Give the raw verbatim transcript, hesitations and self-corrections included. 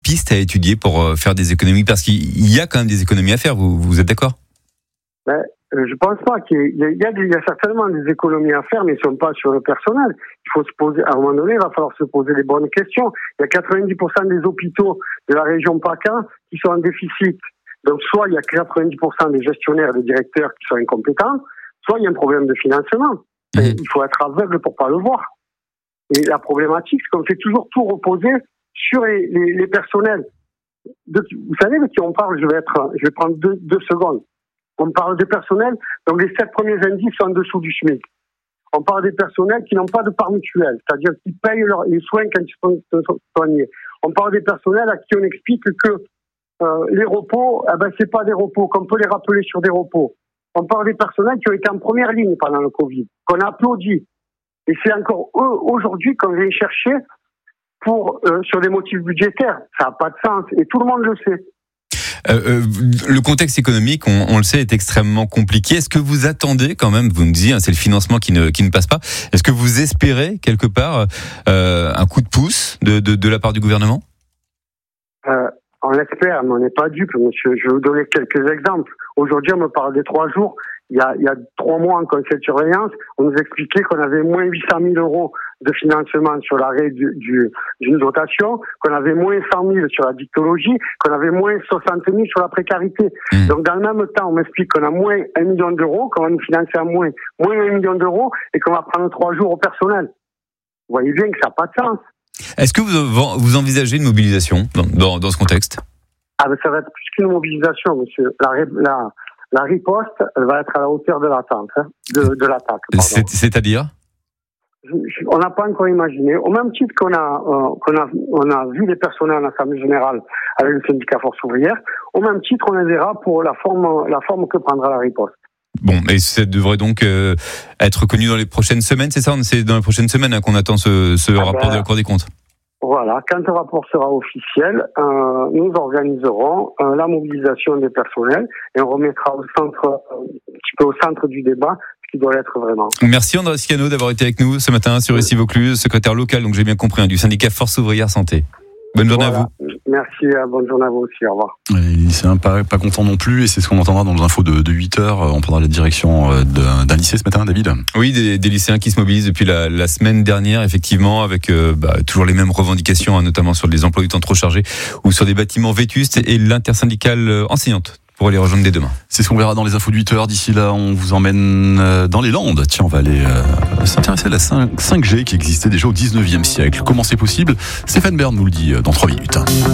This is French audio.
pistes à étudier pour faire des économies? Parce qu'il y a quand même des économies à faire, vous, vous êtes d'accord? Ben, je pense pas qu'il y a, il y a, des, il y a certainement des économies à faire, mais elles ne sont pas sur le personnel. Il faut se poser, à un moment donné, il va falloir se poser les bonnes questions. Il y a quatre-vingt-dix pour cent des hôpitaux de la région PACA qui sont en déficit. Donc, soit il y a quatre-vingt-dix pour cent des gestionnaires, des directeurs qui sont incompétents, soit il y a un problème de financement. Mmh. Il faut être aveugle pour pas le voir. Et la problématique, c'est qu'on fait toujours tout reposer sur les, les, les personnels. De, vous savez de qui on parle? Je vais être, je vais prendre deux, deux secondes. On parle des personnels, donc les sept premiers indices sont en dessous du SMIC. On parle des personnels qui n'ont pas de part mutuelle, c'est-à-dire qui payent leur, les soins quand ils sont soignés. On parle des personnels à qui on explique que euh, les repos, eh ben, c'est pas des repos, qu'on peut les rappeler sur des repos. On parle des personnels qui ont été en première ligne pendant le Covid, qu'on a applaudi. Et c'est encore eux, aujourd'hui, qu'on vient chercher pour, euh, sur des motifs budgétaires. Ça n'a pas de sens, et tout le monde le sait. Euh, euh, le contexte économique, on, on le sait, est extrêmement compliqué. Est-ce que vous attendez quand même, vous me dites, hein, c'est le financement qui ne, qui ne passe pas, est-ce que vous espérez quelque part euh, un coup de pouce de, de, de la part du gouvernement? euh, On l'espère, mais on n'est pas dupe, monsieur. Je vais vous donner quelques exemples. Aujourd'hui, on me parle des trois jours. Il y a, il y a trois mois en conseil de surveillance, on nous expliquait qu'on avait moins huit cent mille euros de financement sur l'arrêt du, du, d'une dotation, qu'on avait moins cent mille sur la dictologie, qu'on avait moins soixante mille sur la précarité. Mmh. Donc, dans le même temps, on m'explique qu'on a moins un million d'euros, qu'on va nous financer à moins, moins un million d'euros et qu'on va prendre trois jours au personnel. Vous voyez bien que ça n'a pas de sens. Est-ce que vous, vous envisagez une mobilisation dans, dans, dans ce contexte? Ah, ben, ça va être plus qu'une mobilisation, monsieur. La, la, La riposte, elle va être à la hauteur de l'attente, hein, de, de l'attaque. C'est, c'est-à-dire? je, je, On n'a pas encore imaginé. Au même titre qu'on a, euh, qu'on a, on a vu les personnels en assemblée générale avec le syndicat Force ouvrière, au même titre, on les verra pour la forme, la forme que prendra la riposte. Bon, et ça devrait donc euh, être connu dans les prochaines semaines, c'est ça? C'est dans les prochaines semaines hein, qu'on attend ce, ce ah rapport ben, de la Cour des comptes. Voilà, quand le rapport sera officiel, euh, nous organiserons euh, la mobilisation des personnels et on remettra au centre, euh, un petit peu au centre du débat ce qui doit l'être vraiment. Merci André Scano d'avoir été avec nous ce matin sur Ici Vaucluse, secrétaire local, donc j'ai bien compris, hein, du syndicat Force ouvrière santé. Bonne journée voilà. à vous. Merci, bonne journée à vous aussi, au revoir. Les lycéens pas, pas contents non plus, et c'est ce qu'on entendra dans les infos de, de huit heures. On prendra la direction d'un, d'un lycée ce matin, David. Oui, des, des lycéens qui se mobilisent depuis la, la semaine dernière, effectivement, avec euh, bah, toujours les mêmes revendications, hein, notamment sur les emplois du temps trop chargés ou sur des bâtiments vétustes, et l'intersyndicale enseignante pour les rejoindre dès demain. C'est ce qu'on verra dans les infos de huit heures. D'ici là, on vous emmène dans les Landes. Tiens, on va aller euh, s'intéresser à la cinq G qui existait déjà au dix-neuvième siècle. Comment c'est possible? Stéphane Bern nous le dit dans trois minutes.